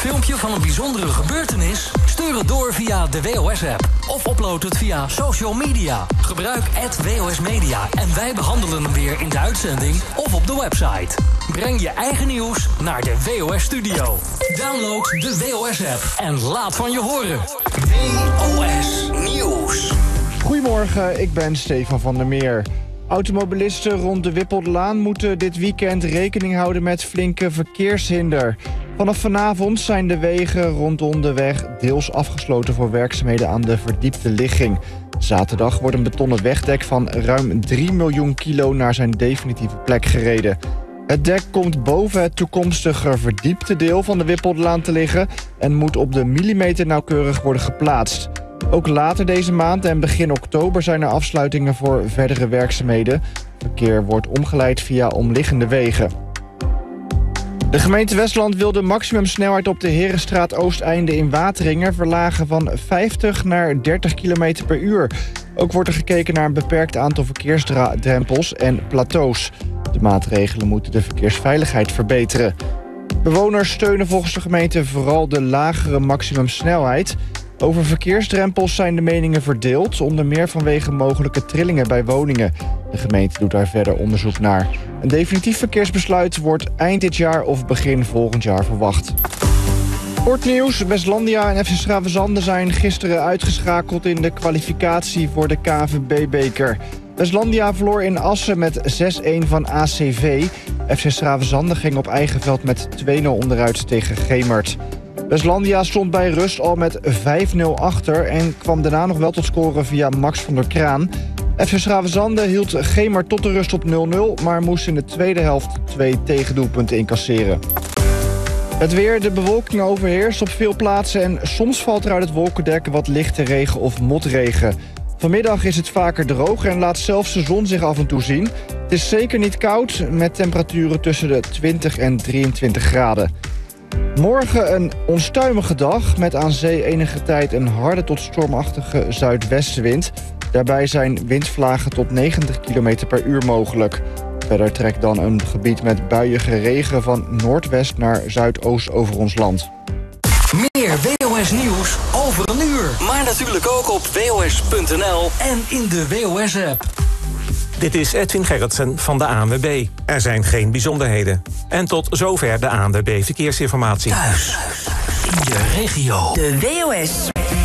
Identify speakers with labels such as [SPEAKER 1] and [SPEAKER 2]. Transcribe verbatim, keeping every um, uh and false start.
[SPEAKER 1] filmpje van een bijzondere gebeurtenis? Stuur het door via de W O S-app of upload het via social media. Gebruik at W O S Media en wij behandelen hem weer in de uitzending of op de website. Breng je eigen nieuws naar de W O S-studio. Download de W O S-app en laat van je horen. W O S Nieuws.
[SPEAKER 2] Goedemorgen, ik ben Stefan van der Meer. Automobilisten rond de Wippoldlaan moeten dit weekend rekening houden met flinke verkeershinder. Vanaf vanavond zijn de wegen rondom de weg deels afgesloten voor werkzaamheden aan de verdiepte ligging. Zaterdag wordt een betonnen wegdek van ruim drie miljoen kilo naar zijn definitieve plek gereden. Het dek komt boven het toekomstige verdiepte deel van de Wippoldlaan te liggen en moet op de millimeter nauwkeurig worden geplaatst. Ook later deze maand en begin oktober zijn er afsluitingen voor verdere werkzaamheden. Verkeer wordt omgeleid via omliggende wegen. De gemeente Westland wil de maximumsnelheid op de Herenstraat Oosteinde in Wateringen verlagen van vijftig naar dertig kilometer per uur. Ook wordt er gekeken naar een beperkt aantal verkeersdrempels en plateaus. De maatregelen moeten de verkeersveiligheid verbeteren. Bewoners steunen volgens de gemeente vooral de lagere maximumsnelheid. Over verkeersdrempels zijn de meningen verdeeld, onder meer vanwege mogelijke trillingen bij woningen. De gemeente doet daar verder onderzoek naar. Een definitief verkeersbesluit wordt eind dit jaar of begin volgend jaar verwacht. Sportnieuws. Westlandia en F C 's Gravenzande zijn gisteren uitgeschakeld in de kwalificatie voor de K V B-beker. Westlandia verloor in Assen met zes-een van A C V. F C 's Gravenzande ging op eigen veld met twee-nul onderuit tegen Gemert. Westlandia stond bij rust al met vijf-nul achter en kwam daarna nog wel tot scoren via Max van der Kraan. F C 's Gravenzande hield Gemert tot de rust op nul-nul, maar moest in de tweede helft twee tegendoelpunten incasseren. Het weer, de bewolking overheerst op veel plaatsen en soms valt er uit het wolkendek wat lichte regen of motregen. Vanmiddag is het vaker droog en laat zelfs de zon zich af en toe zien. Het is zeker niet koud, met temperaturen tussen de twintig en drieëntwintig graden. Morgen een onstuimige dag met aan zee enige tijd een harde tot stormachtige zuidwestenwind. Daarbij zijn windvlagen tot negentig kilometer per uur mogelijk. Verder trekt dan een gebied met buiige regen van noordwest naar zuidoost over ons land.
[SPEAKER 1] Meer W O S nieuws over een uur. Maar natuurlijk ook op W O S punt N L en in de W O S-app.
[SPEAKER 3] Dit is Edwin Gerritsen van de A N W B. Er zijn geen bijzonderheden. En tot zover de A N W B Verkeersinformatie.
[SPEAKER 1] Thuis, in de regio.
[SPEAKER 4] De W O S